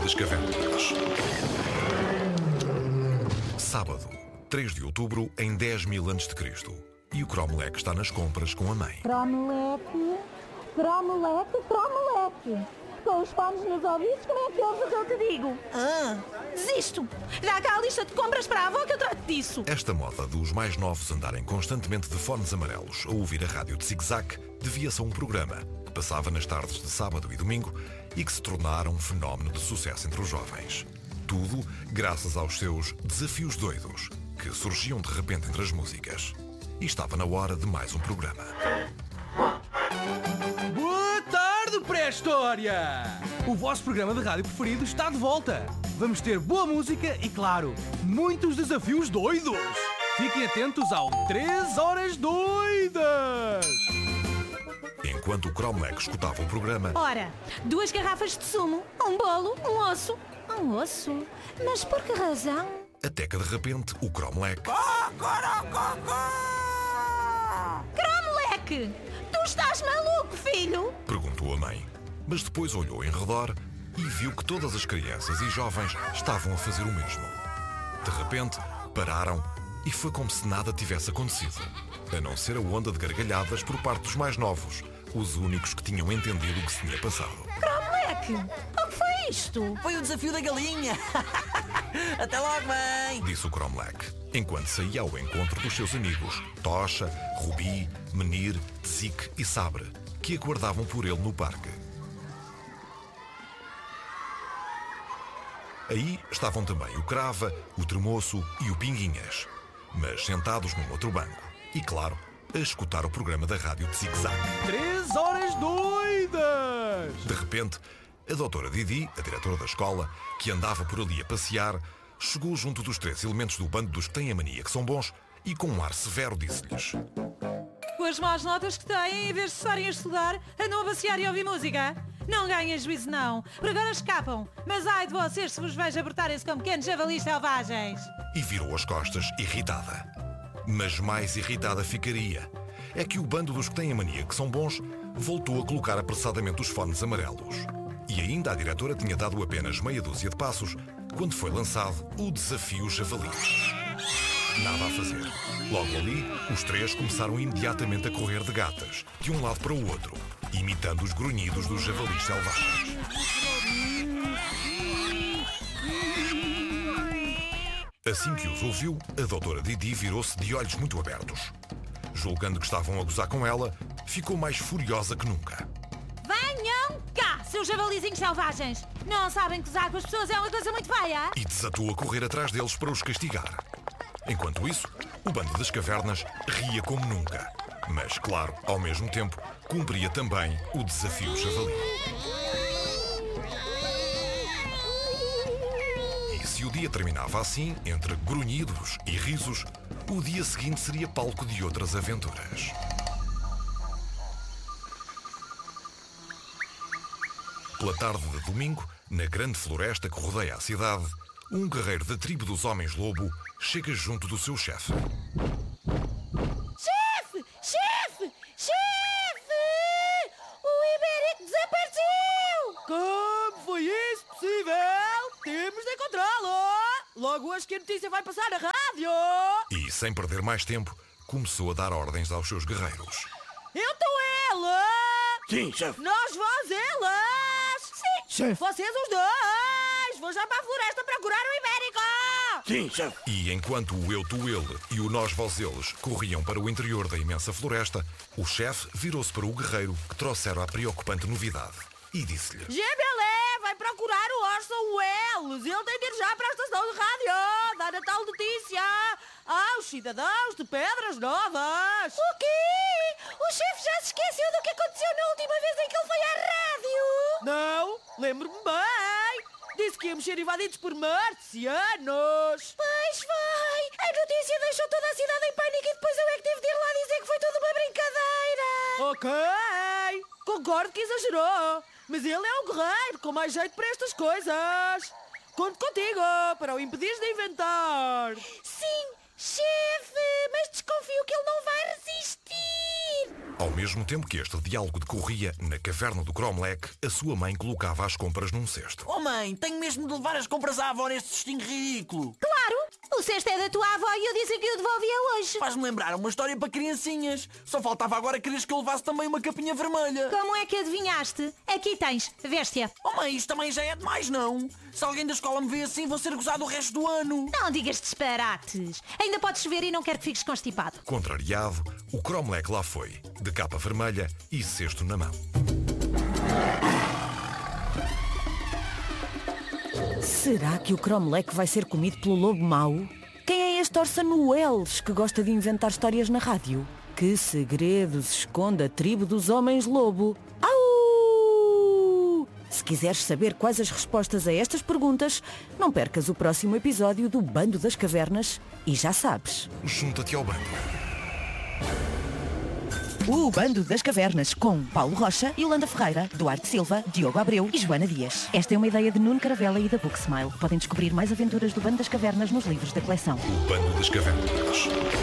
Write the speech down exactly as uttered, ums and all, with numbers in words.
das Cavernas. Sábado, três de outubro, em dez mil antes de Cristo. E o Cromlech está nas compras com a mãe. Cromlech, Cromlech, Cromlech. Com os fones nos ouvidos, como é que ouves o que eu te digo? Ah, desisto. Dá cá a lista de compras para a avó que eu trato disso. Esta moda dos mais novos andarem constantemente de fones amarelos a ouvir a rádio de zig-zag devia-se a um programa que passava nas tardes de sábado e domingo e que se tornara um fenómeno de sucesso entre os jovens. Tudo graças aos seus desafios doidos, que surgiam de repente entre as músicas. E estava na hora de mais um programa. Boa tarde, pré-história! O vosso programa de rádio preferido está de volta. Vamos ter boa música e, claro, muitos desafios doidos. Fiquem atentos ao três horas doidas! Enquanto o Cromlech escutava o programa... Ora, duas garrafas de sumo, um bolo, um osso. Um osso? Mas por que razão? Até que de repente o Cromlech... Cromlech! Tu estás maluco, filho? Perguntou a mãe. Mas depois olhou em redor e viu que todas as crianças e jovens estavam a fazer o mesmo. De repente, pararam e foi como se nada tivesse acontecido. A não ser a onda de gargalhadas por parte dos mais novos, os únicos que tinham entendido o que se tinha passado. Cromlech! O que foi isto? Foi o desafio da galinha. Até logo, mãe. Disse o Cromlech, enquanto saía ao encontro dos seus amigos Tocha, Rubi, Menir, Tzik e Sabre, que aguardavam por ele no parque. Aí estavam também o Crava, o Tremoço e o Pinguinhas, mas sentados num outro banco. E, claro, a escutar o programa da rádio de zig-zag. Três horas doidas! De repente, a doutora Didi, a diretora da escola, que andava por ali a passear, chegou junto dos três elementos do bando dos que têm a mania que são bons e com um ar severo disse-lhes: Com as más notas que têm, em vez de estarem a estudar, andam a passear e a ouvir música. Não ganhem juízo, não. Por agora escapam. Mas ai de vocês se vos vejo abortarem-se como pequenos javalis selvagens. E virou as costas, irritada. Mas mais irritada ficaria. É que o bando dos que têm a mania que são bons voltou a colocar apressadamente os fones amarelos. E ainda a diretora tinha dado apenas meia dúzia de passos quando foi lançado o desafio javali. Nada a fazer. Logo ali, os três começaram imediatamente a correr de gatas, de um lado para o outro, imitando os grunhidos dos javalis selvagens. Assim que os ouviu, a doutora Didi virou-se de olhos muito abertos. Julgando que estavam a gozar com ela, ficou mais furiosa que nunca. Venham cá, seus javalizinhos selvagens. Não sabem que gozar com as pessoas é uma coisa muito feia? E desatou a correr atrás deles para os castigar. Enquanto isso, o bando das cavernas ria como nunca. Mas, claro, ao mesmo tempo, cumpria também o desafio javali. E se o dia terminava assim, entre grunhidos e risos, o dia seguinte seria palco de outras aventuras. Pela tarde de domingo, na grande floresta que rodeia a cidade, um guerreiro da tribo dos Homens-Lobo chega junto do seu chefe. Chefe! Chefe! Chefe! O Ibérico desapareceu! Como foi isso possível? Temos de encontrá-lo! Logo hoje que a notícia vai passar na rádio! E, sem perder mais tempo, começou a dar ordens aos seus guerreiros. Eu estou ela! Sim, chefe. Nós, vós, elas! Sim! Chefe. Vocês os dois! Vou já para a floresta procurar o Ibérico! Sim, chefe. E enquanto o eu, tu, ele e o nós, vós, eles corriam para o interior da imensa floresta, o chefe virou-se para o guerreiro que trouxera a preocupante novidade e disse-lhe: Gebelé vai procurar o Orson Welles! Ele tem de ir já para a estação de rádio! Dar a tal notícia aos cidadãos de Pedras Novas! O quê? O chefe já se esqueceu do que aconteceu na última vez em que ele foi à rádio? Não, lembro-me bem! Disse que íamos ser invadidos por marcianos! Pois foi! A notícia deixou toda a cidade em pânico e depois eu é que tive de ir lá dizer que foi tudo uma brincadeira! Ok! Concordo que exagerou! Mas ele é um guerreiro com mais jeito para estas coisas! Conto contigo para o impedir de inventar! Sim, chefe! Mas desconfio que ele não vai resistir! Ao mesmo tempo que este diálogo decorria na caverna do Cromlech, a sua mãe colocava as compras num cesto. Oh mãe, tenho mesmo de levar as compras à avó neste cestinho ridículo. Claro! O cesto é da tua avó e eu disse que o devolvia hoje. Faz-me lembrar uma história para criancinhas. Só faltava agora quereres que eu levasse também uma capinha vermelha. Como é que adivinhaste? Aqui tens, veste-a. Oh mãe, isto também já é demais, não? Se alguém da escola me vê assim, vou ser gozado o resto do ano. Não digas disparates. Ainda podes chover e não quero que fiques constipado. Contrariado, o Cromlech lá foi, de capa vermelha e cesto na mão. Será que o Cromlech vai ser comido pelo lobo mau? Quem é este Orson Welles que gosta de inventar histórias na rádio? Que segredos esconde a tribo dos homens-lobo? Au! Se quiseres saber quais as respostas a estas perguntas, não percas o próximo episódio do Bando das Cavernas e já sabes. Junta-te ao bando. O Bando das Cavernas, com Paulo Rocha, Yolanda Ferreira, Duarte Silva, Diogo Abreu e Joana Dias. Esta é uma ideia de Nuno Caravella e da Booksmile. Podem descobrir mais aventuras do Bando das Cavernas nos livros da coleção. O Bando das Cavernas.